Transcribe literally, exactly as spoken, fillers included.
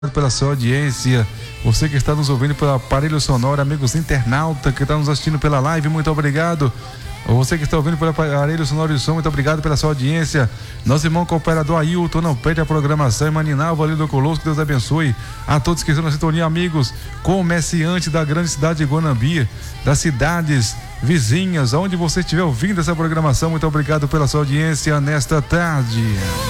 pela sua audiência. Você que está nos ouvindo pelo aparelho sonoro, amigos internautas que estão nos assistindo pela live, muito obrigado. Você que está ouvindo pelo aparelho sonoro e som, muito obrigado pela sua audiência. Nosso irmão cooperador Ailton, não perde a programação. Emaninalva, Lido Colosso, que Deus abençoe a todos que estão na sintonia, amigos, comerciantes da grande cidade de Guanambi, das cidades vizinhas, onde você estiver ouvindo essa programação, muito obrigado pela sua audiência nesta tarde.